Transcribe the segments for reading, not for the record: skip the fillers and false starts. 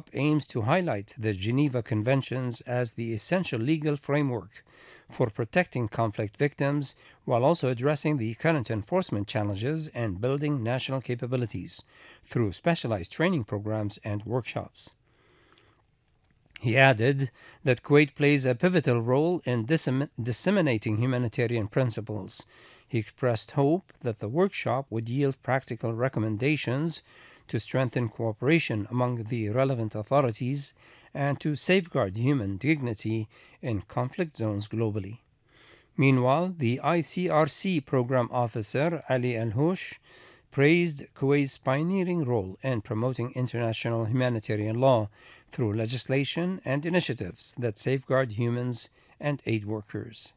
workshop aims to highlight the Geneva Conventions as the essential legal framework for protecting conflict victims while also addressing the current enforcement challenges and building national capabilities through specialized training programs and workshops. He added that Kuwait plays a pivotal role in disseminating humanitarian principles. He expressed hope that the workshop would yield practical recommendations to strengthen cooperation among the relevant authorities and to safeguard human dignity in conflict zones globally. Meanwhile, the ICRC program officer Ali Al-Housh praised Kuwait's pioneering role in promoting international humanitarian law through legislation and initiatives that safeguard humans and aid workers.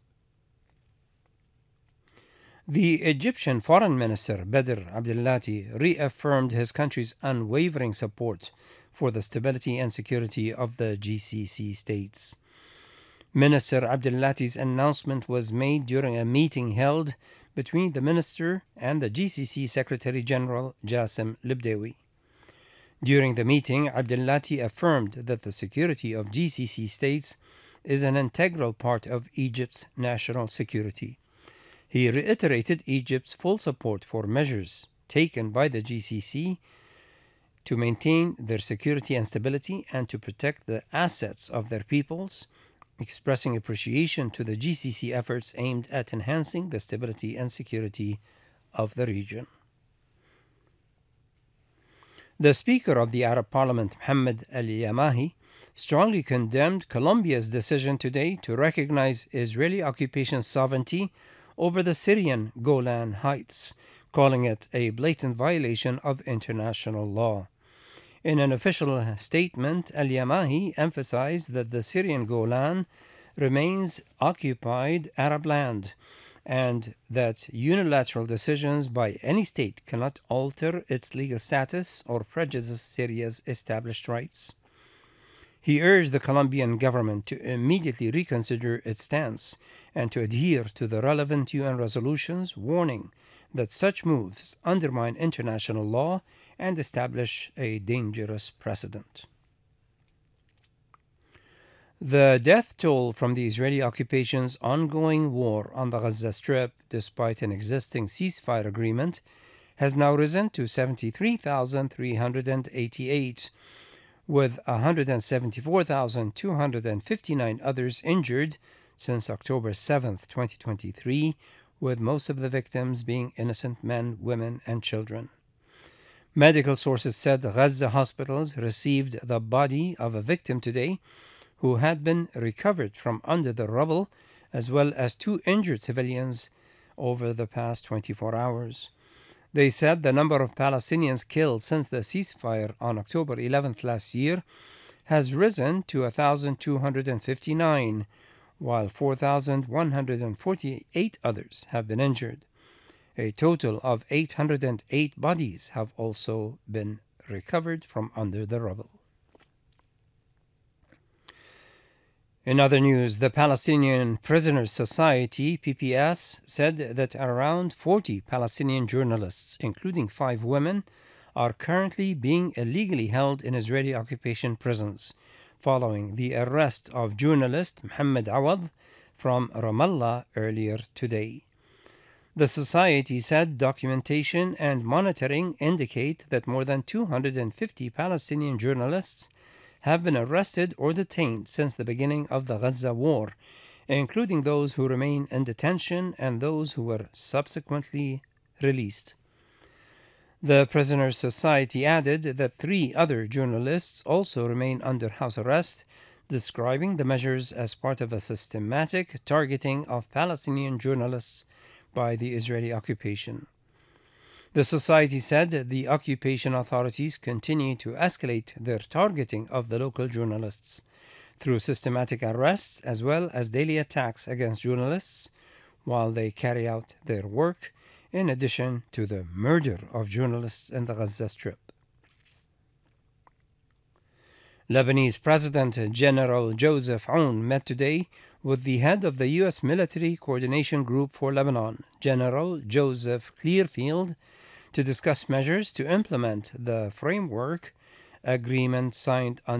The Egyptian Foreign Minister Badr Abdulati reaffirmed his country's unwavering support for the stability and security of the GCC states. Minister Abdulati's announcement was made during a meeting held between the minister and the GCC Secretary General Jassim Libdawi. During the meeting, Abdulati affirmed that the security of GCC states is an integral part of Egypt's national security. He reiterated Egypt's full support for measures taken by the GCC to maintain their security and stability and to protect the assets of their peoples, expressing appreciation to the GCC efforts aimed at enhancing the stability and security of the region. The Speaker of the Arab Parliament, Mohammed Al-Yamahi, strongly condemned Colombia's decision today to recognize Israeli occupation sovereignty over the Syrian Golan Heights, calling it a blatant violation of international law. In an official statement, Al-Yamahi emphasized that the Syrian Golan remains occupied Arab land and that unilateral decisions by any state cannot alter its legal status or prejudice Syria's established rights. He urged the Colombian government to immediately reconsider its stance and to adhere to the relevant UN resolutions, warning that such moves undermine international law and establish a dangerous precedent. The death toll from the Israeli occupation's ongoing war on the Gaza Strip, despite an existing ceasefire agreement, has now risen to 73,388, with 174,259 others injured since October 7, 2023, with most of the victims being innocent men, women, and children. Medical sources said Gaza hospitals received the body of a victim today who had been recovered from under the rubble, as well as 2 injured civilians over the past 24 hours. They said the number of Palestinians killed since the ceasefire on October 11th last year has risen to 1,259, while 4,148 others have been injured. A total of 808 bodies have also been recovered from under the rubble. In other news, the Palestinian Prisoners Society, PPS, said that around 40 Palestinian journalists, including 5 women, are currently being illegally held in Israeli occupation prisons, following the arrest of journalist Mohammed Awad from Ramallah earlier today. The society said documentation and monitoring indicate that more than 250 Palestinian journalists have been arrested or detained since the beginning of the Gaza war, including those who remain in detention and those who were subsequently released. The Prisoners' Society added that 3 other journalists also remain under house arrest, describing the measures as part of a systematic targeting of Palestinian journalists by the Israeli occupation. The society said the occupation authorities continue to escalate their targeting of the local journalists through systematic arrests as well as daily attacks against journalists while they carry out their work, in addition to the murder of journalists in the Gaza Strip. Lebanese President General Joseph Aoun met today with the head of the U.S. Military Coordination Group for Lebanon, General Joseph Clearfield, to discuss measures to implement the framework agreement signed on